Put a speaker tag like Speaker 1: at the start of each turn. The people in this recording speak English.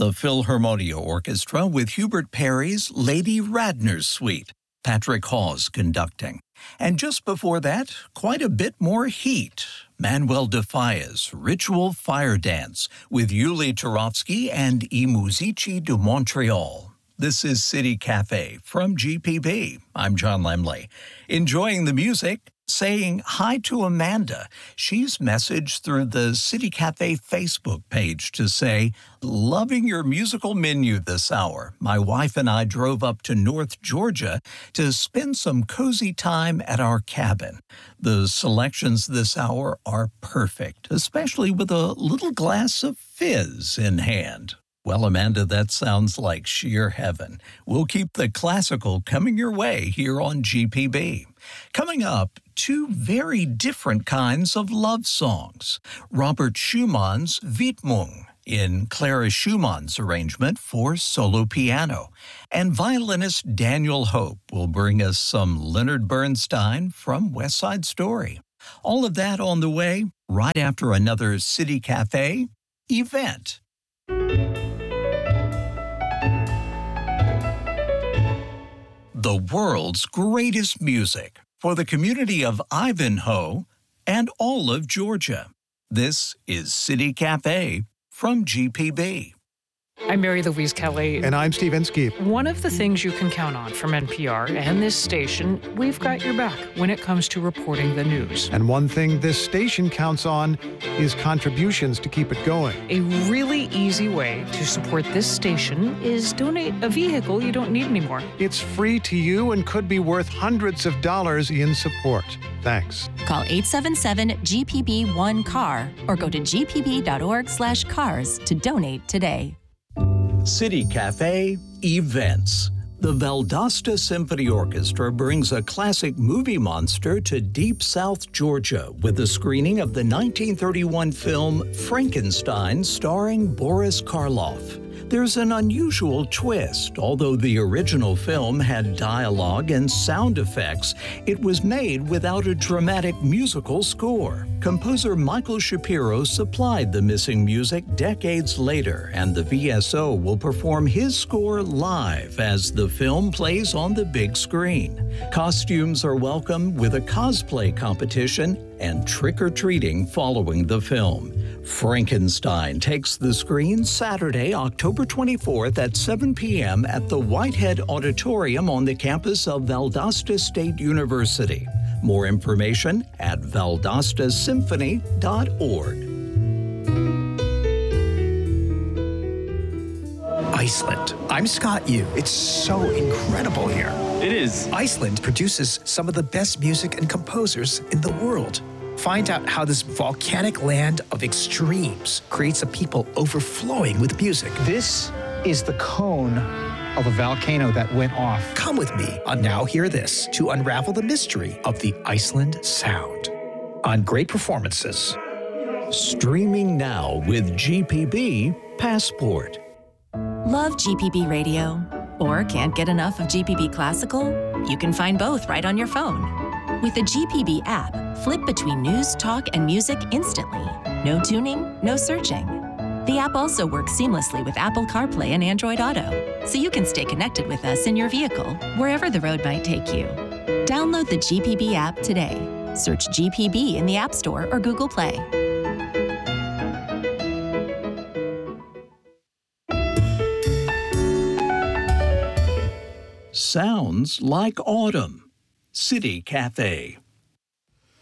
Speaker 1: the Philharmonia Orchestra with Hubert Perry's Lady Radnor's Suite, Patrick Hawes conducting. And just before that, quite a bit more heat. Manuel de Falla's Ritual Fire Dance with Yuli Turovsky and I Musici de Montreal. This is City Cafe from GPB. I'm John Lemley. Enjoying the music, saying hi to Amanda. She's messaged through the City Cafe Facebook page to say, loving your musical menu this hour. My wife and I drove up to North Georgia to spend some cozy time at our cabin. The selections this hour are perfect, especially with a little glass of fizz in hand. Well, Amanda, that sounds like sheer heaven. We'll keep the classical coming your way here on GPB. Coming up, two very different kinds of love songs. Robert Schumann's Widmung in Clara Schumann's arrangement for solo piano. And violinist Daniel Hope will bring us some Leonard Bernstein from West Side Story. All of that on the way right after another City Cafe event. The world's greatest music for the community of Ivanhoe and all of Georgia. This is City Cafe from GPB.
Speaker 2: I'm Mary Louise Kelly.
Speaker 3: And I'm Steve Inskeep.
Speaker 2: One of the things you can count on from NPR and this station, we've got your back when it comes to reporting the news.
Speaker 3: And one thing this station counts on is contributions to keep it going.
Speaker 2: A really easy way to support this station is donate a vehicle you don't need anymore.
Speaker 3: It's free to you and could be worth hundreds of dollars in support. Thanks.
Speaker 4: Call 877-GPB-1-CAR or go to gpb.org/cars to donate today.
Speaker 1: City Cafe Events. The Valdosta Symphony Orchestra brings a classic movie monster to Deep South Georgia with a screening of the 1931 film Frankenstein starring Boris Karloff. There's an unusual twist. Although the original film had dialogue and sound effects, it was made without a dramatic musical score. Composer Michael Shapiro supplied the missing music decades later, and the VSO will perform his score live as the film plays on the big screen. Costumes are welcome with a cosplay competition and trick-or-treating following the film. Frankenstein takes the screen Saturday, October 24th at 7 p.m. at the Whitehead Auditorium on the campus of Valdosta State University. More information at valdostasymphony.org.
Speaker 5: Iceland. I'm Scott Yu. It's so incredible here.
Speaker 6: It is.
Speaker 5: Iceland produces some of the best music and composers in the world. Find out how this volcanic land of extremes creates a people overflowing with music.
Speaker 7: This is the cone of a volcano that went off.
Speaker 5: Come with me on Now Hear This to unravel the mystery of the Iceland sound on Great Performances.
Speaker 1: Streaming now with GPB Passport.
Speaker 4: Love GPB Radio? Or can't get enough of GPB Classical? You can find both right on your phone. With the GPB app, flip between news, talk, and music instantly. No tuning, no searching. The app also works seamlessly with Apple CarPlay and Android Auto, so you can stay connected with us in your vehicle, wherever the road might take you. Download the GPB app today. Search GPB in the App Store or Google Play.
Speaker 1: Sounds like autumn. City Cafe.